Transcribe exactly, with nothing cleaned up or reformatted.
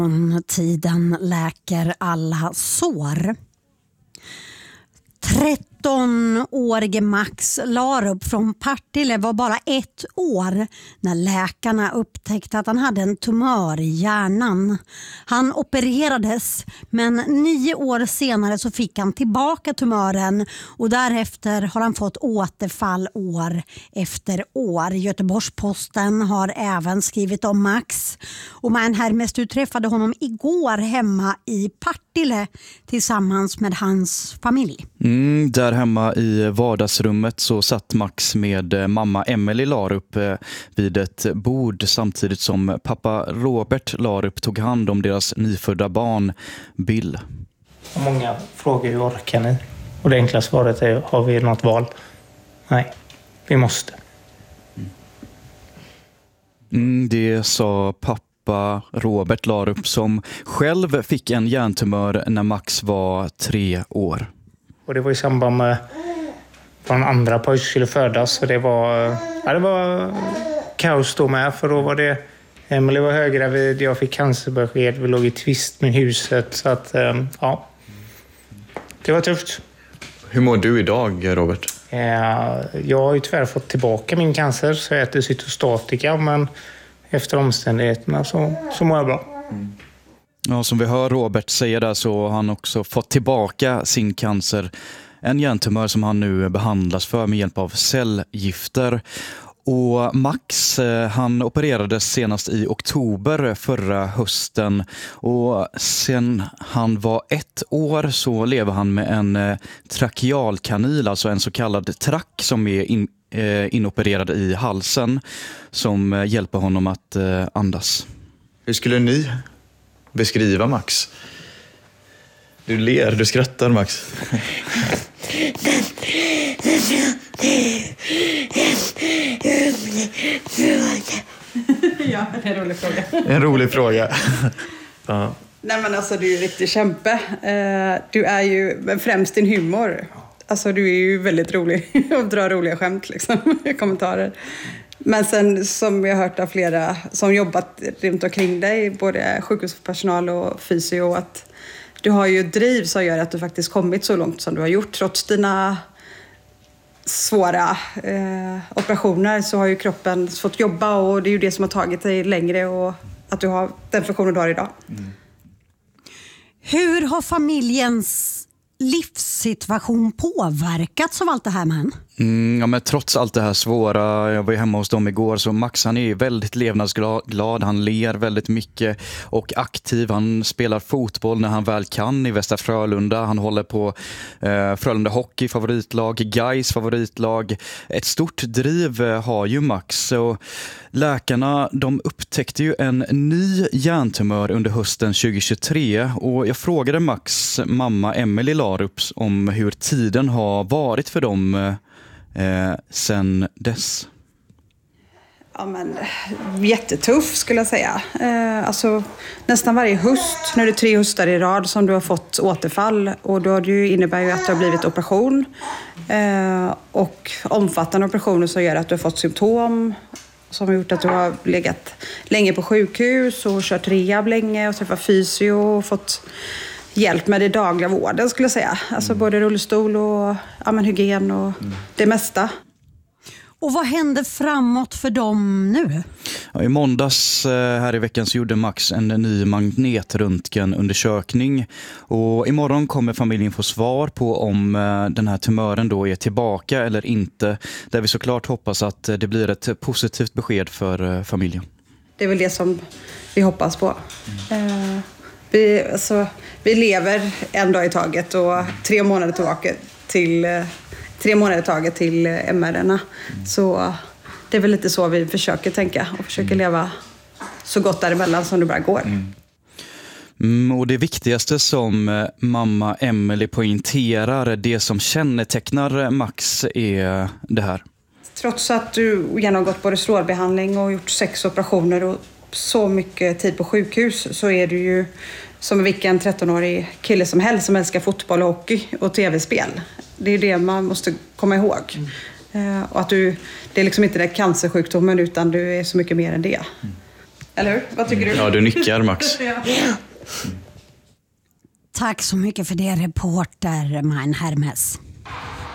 Tiden läker alla sår. trettonårige Max Larup från Partille var bara ett år när läkarna upptäckte att han hade en tumör i hjärnan. Han opererades, men nio år senare så fick han tillbaka tumören och därefter har han fått återfall år efter år. Göteborgs-Posten har även skrivit om Max, och Man Hermestad träffade honom igår hemma i Partille tillsammans med hans familj. Mm, där hemma i vardagsrummet så satt Max med mamma Emelie Larup vid ett bord samtidigt som pappa Robert Larup tog hand om deras nyfödda barn Bill. Många frågar hur orkar ni? Och det enkla svaret är, har vi något val? Nej, vi måste. Mm, det sa pappa Robert Larup som själv fick en hjärntumör när Max var tre år. Och det var i samband med att den andra pojken skulle födas. Så det var, ja, det var kaos då med. För då var det, Emelie var höggravid, jag fick cancerbesked, vi låg i tvist med huset. Så att, ja, det var tufft. Hur mår du idag, Robert? Jag har ju tyvärr fått tillbaka min cancer, så jag äter cytostatika. Men efter omständigheterna så, så mår jag bra. Mm. Ja, som vi hör Robert säga där så har han också fått tillbaka sin cancer. En hjärntumör som han nu behandlas för med hjälp av cellgifter. Och Max, han opererades senast i oktober förra hösten. Och sen han var ett år så lever han med en trakealkanil, alltså en så kallad track som är in, eh, inopererad i halsen som hjälper honom att eh, andas. Hur skulle ni beskriva Max? Du ler, du skrattar, Max. Ja, det är en rolig fråga. En rolig fråga. Ja. Nej, men alltså, du är ju riktigt kämpe. Du är ju främst din humor. Alltså, du är ju väldigt rolig och drar roliga skämt, liksom, kommentarer. Men sen, som jag har hört av flera som jobbat runt omkring dig, både sjukhuspersonal och fysio, att du har ju driv som gör att du faktiskt kommit så långt som du har gjort. Trots dina svåra eh, operationer så har ju kroppen fått jobba, och det är ju det som har tagit dig längre, och att du har den funktionen du har idag. Mm. Hur har familjens livssituation påverkats av allt det här, man? Mm, ja, men trots allt det här svåra, jag var ju hemma hos dem igår, så Max, han är väldigt levnadsglad, han ler väldigt mycket och aktiv, han spelar fotboll när han väl kan i Västra Frölunda, han håller på eh, Frölunda Hockey favoritlag, Gais favoritlag, ett stort driv har ju Max. Och läkarna, de upptäckte ju en ny hjärntumör under hösten tjugohundratjugotre, och jag frågade Max mamma Emelie Larup om hur tiden har varit för dem Eh, sen dess. Ja, men jättetuff skulle jag säga. Eh, alltså nästan varje höst, när det är tre höstar i rad som du har fått återfall, och då det innebär ju att det har blivit operation eh, och omfattande operationer som gör att du har fått symptom som har gjort att du har legat länge på sjukhus och kört rehab länge och träffat fysio och fått hjälp med det dagliga vården, skulle jag säga. Alltså mm. både rullstol och ja, men hygien och mm. det mesta. Och vad händer framåt för dem nu? Ja, i måndags här i veckan så gjorde Max en ny magnetröntgenundersökning. Och imorgon kommer familjen få svar på om den här tumören då är tillbaka eller inte. Där vi såklart hoppas att det blir ett positivt besked för familjen. Det är väl det som vi hoppas på. Mm. Uh... Vi, alltså, vi lever en dag i taget och tre månader tillbaka till tre månader taget till M R-erna. Mm. Så det är väl lite så vi försöker tänka och försöker leva så gott däremellan som det bara går. Mm. Mm, och det viktigaste som mamma Emelie poängterar, det som kännetecknar Max, är det här. Trots att du genomgått både strålbehandling och gjort sex operationer och så mycket tid på sjukhus, så är du ju som vilken trettonårig kille som helst som älskar fotboll och hockey och tv-spel. Det är det man måste komma ihåg. Mm. Och att du, det är liksom inte den cancersjukdomen, utan du är så mycket mer än det. Mm. Eller hur? Vad tycker du? Ja, du nickar Max. Tack så mycket för det, reporter Mein Hermes.